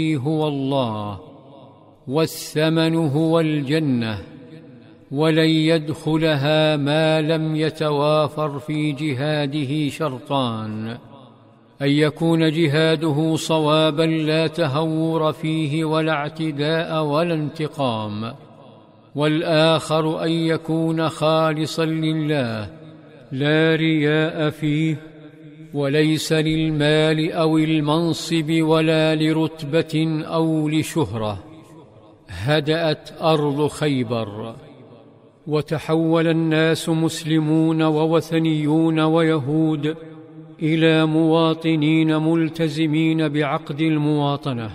هو الله، والثمن هو الجنة، ولن يدخلها ما لم يتوافر في جهاده شرطان: أن يكون جهاده صوابا لا تهور فيه ولا اعتداء ولا انتقام، والآخر أن يكون خالصا لله لا رياء فيه، وليس للمال أو المنصب ولا لرتبة أو لشهرة. هدأت أرض خيبر، وتحول الناس مسلمون ووثنيون ويهود إلى مواطنين ملتزمين بعقد المواطنة،